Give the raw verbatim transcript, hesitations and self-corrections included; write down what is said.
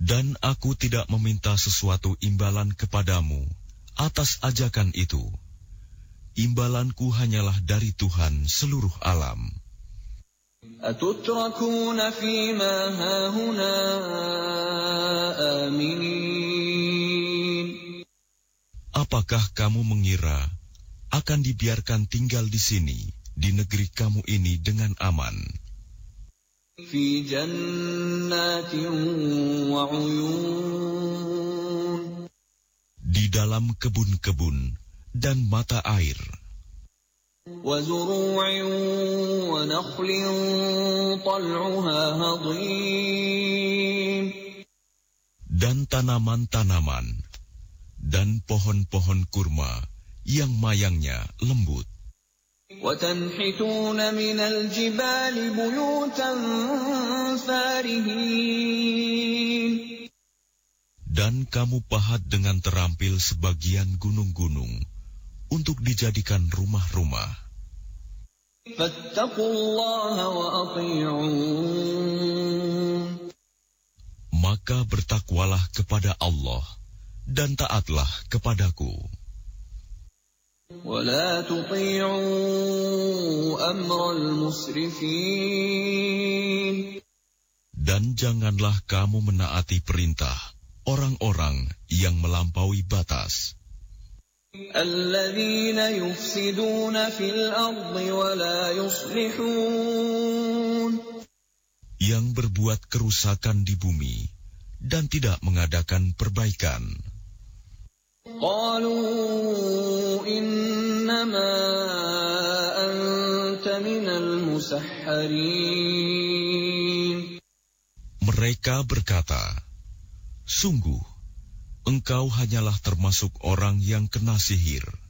Dan aku tidak meminta sesuatu imbalan kepadamu atas ajakan itu. Imbalanku hanyalah dari Tuhan seluruh alam. Atutrakuna fima hahuna aminin. Apakah kamu mengira akan dibiarkan tinggal di sini, di negeri kamu ini dengan aman? Fi jannatin wa uyun. Di dalam kebun-kebun dan mata air. Wa zuru'in wa nakhlin tal'uha hadim. Dan tanaman-tanaman dan pohon-pohon kurma yang mayangnya lembut. وَتَنْحِتُونَ مِنَ الْجِبَالِ بُيُوتًا فَارِهِينَ. Dan kamu pahat dengan terampil sebagian gunung-gunung untuk dijadikan rumah-rumah. فَاتَّقُوا اللَّهَ وَأَطِيعُونَ. Maka bertakwalah kepada Allah dan taatlah kepadaku. وَلَا تُطِيعُوا أَمْرَ الْمُسْرِفِينَ. Dan janganlah kamu menaati perintah orang-orang yang melampaui batas. الَّذِينَ يُفْسِدُونَ فِي الْأَرْضِ وَلَا يُصْلِحُونَ. Yang berbuat kerusakan di bumi dan tidak mengadakan perbaikan. قالوا إنما أنت من المسحرين. Mereka berkata, sungguh, engkau hanyalah termasuk orang yang kena sihir.